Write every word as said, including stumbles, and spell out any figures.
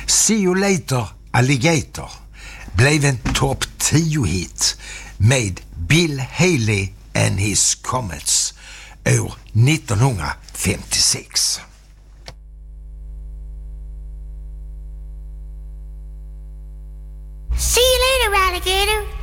See You Later Alligator blev en topp tio hit med Bill Haley and His Comets år nittonhundrafemtiosex. See you later, alligator.